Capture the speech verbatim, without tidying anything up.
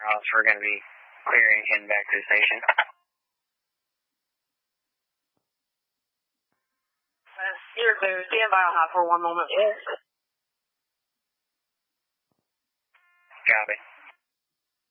routes. We're going to be clearing, heading back to the station. Uh, you're clear. Stand by on hot for one moment. Yes.